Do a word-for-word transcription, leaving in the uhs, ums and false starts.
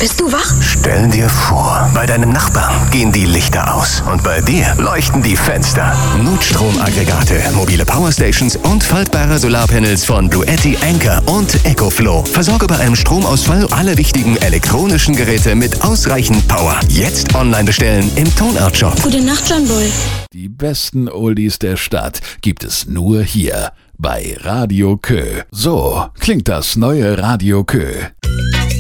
Bist du wach? Stell dir vor, bei deinem Nachbarn gehen die Lichter aus und bei dir leuchten die Fenster. Notstromaggregate, mobile Powerstations und faltbare Solarpanels von Bluetti, Anker und EcoFlow. Versorge bei einem Stromausfall alle wichtigen elektronischen Geräte mit ausreichend Power. Jetzt online bestellen im Tonart-Shop. Gute Nacht, John Boy. Die besten Oldies der Stadt gibt es nur hier bei Radio Kö. So klingt das neue Radio Kö.